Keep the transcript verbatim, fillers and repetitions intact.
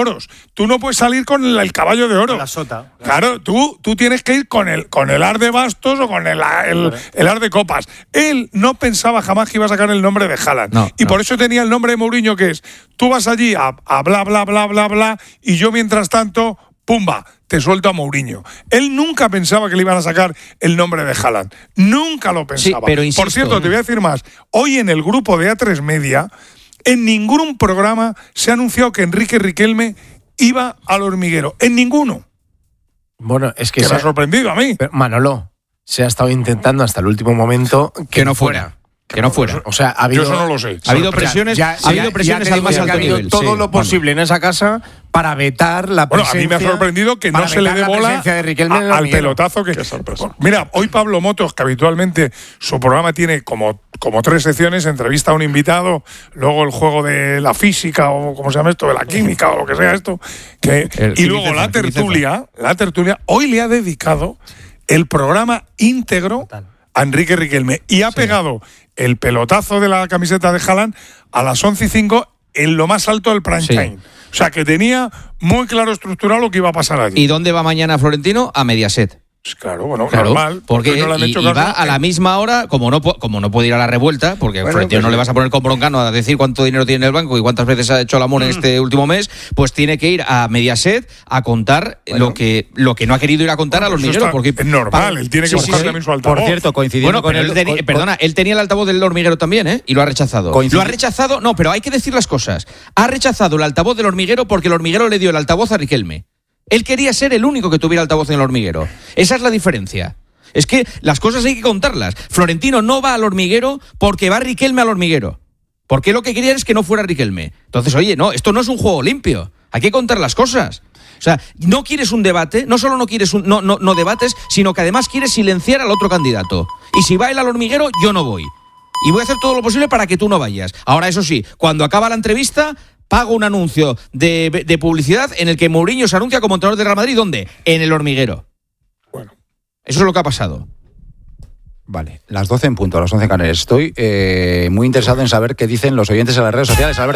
oros. Tú no puedes salir con el, el caballo de oro. La sota. Claro, tú, tú tienes que ir con el, con el as de bastos o con el, el, el as de copas. Él no pensaba jamás que iba a sacar el nombre de Haaland. No, y no. por eso tenía el nombre de Mourinho, que es, tú vas allí a, a bla, bla, bla, bla, bla, y yo mientras tanto, pumba, te suelto a Mourinho. Él nunca pensaba que le iban a sacar el nombre de Haaland. Nunca lo pensaba. Sí, pero insisto, por cierto, te voy a decir más. Hoy en el grupo de A tres Media, en ningún programa se ha anunciado que Enrique Riquelme iba al Hormiguero. En ninguno. Bueno, es que... Que se me ha ha- sorprendido a mí. Pero, Manolo, se ha estado intentando hasta el último momento que, Que no fuera. Que no fuera. O sea, ha habido... Yo eso no lo sé. Ha habido O sea, presiones, ya- ha habido ya- presiones ya te al más digo que alto ha habido nivel. todo sí, lo bueno. posible en esa casa para vetar la Bueno, a presencia... mí me ha sorprendido que no para se le vetar dé la bola presencia de Riquelme en el a- al hormiguero. pelotazo que... Mira, hoy Pablo Motos, que habitualmente su programa tiene como, como tres secciones, entrevista a un invitado, luego el juego de la física o como se llama esto, de la química o lo que sea esto, que, El y luego Quimicefa, la Quimicefa. tertulia, la tertulia, hoy le ha dedicado el programa íntegro a Enrique Riquelme y ha pegado el pelotazo de la camiseta de Haaland a las once y cinco en lo más alto del prime Sí. time. O sea, que tenía muy claro estructurado lo que iba a pasar allí. ¿Y dónde va mañana Florentino? A Mediaset. Pues claro, bueno, Claro, normal. porque no le han y, hecho y caso. va a la misma hora, como no, pu- como no puede ir a la revuelta, porque Bueno, Florentino pues no sí. le vas a poner con broncano a decir cuánto dinero tiene en el banco y cuántas veces ha hecho el amor en este último mes, pues tiene que ir a Mediaset a contar Bueno. lo que lo que no ha querido ir a contar Bueno, a los pues eso hormigueros. está- Porque es normal, él tiene que Sí, sí, buscar sí. también su altavoz. Por cierto, coincidiendo Bueno, con pero el... él teni- con- perdona, él tenía el altavoz del hormiguero también, ¿eh? Y lo ha rechazado. Coincidi- Lo ha rechazado, no, pero hay que decir las cosas. Ha rechazado el altavoz del hormiguero porque el hormiguero le dio el altavoz a Riquelme. Él quería ser el único que tuviera altavoz en el hormiguero. Esa es la diferencia. Es que las cosas hay que contarlas. Florentino no va al hormiguero porque va Riquelme al hormiguero. Porque lo que quería es que no fuera Riquelme. Entonces, oye, no, esto no es un juego limpio. Hay que contar las cosas. O sea, no quieres un debate, no solo no quieres un, no, no, no debates, sino que además quieres silenciar al otro candidato. Y si va él al hormiguero, yo no voy. Y voy a hacer todo lo posible para que tú no vayas. Ahora, eso sí, cuando acaba la entrevista, pago un anuncio de, de publicidad en el que Mourinho se anuncia como entrenador de Real Madrid. ¿Dónde? En el hormiguero. Bueno. Eso es lo que ha pasado. Vale, las doce en punto, a las once en Canarias. Estoy eh, muy interesado en saber qué dicen los oyentes en las redes sociales. Albert,